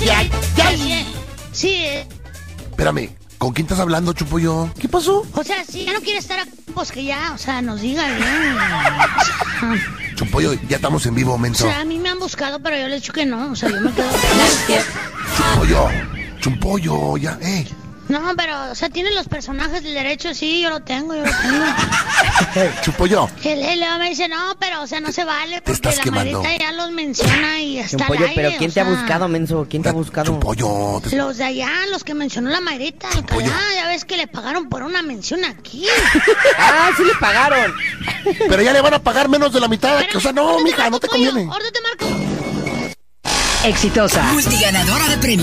ay, ay. Sí, Espérame, ¿con quién estás hablando, Chupollo? ¿Qué pasó? o sea, si ya no quiere estar aquí, pues que ya, o sea, nos diga bien. Chupollo, ya estamos en vivo, O menso. sea, a mí me han buscado, pero yo le he dicho que no, o sea, yo me quedo... Chupollo, ya, No, pero, o sea, tiene los personajes del derecho, sí, yo lo tengo. Chupollo, Él luego me dice, no, pero, o sea, no se vale, porque estás la quemando. Marita ya los menciona y está al Pollo, aire, pero ¿quién o te ha sea, buscado, menso? ¿Quién te ha buscado? Chupollo, Los de allá, los que mencionó la Mayrita, Pollo. ya ves que le pagaron por una mención aquí. ¡Ah, sí le pagaron! pero ya le van a pagar menos de la mitad. O sea, no, mija, no te conviene. Ahorita te marco. Exitosa. Multiganadora de premios.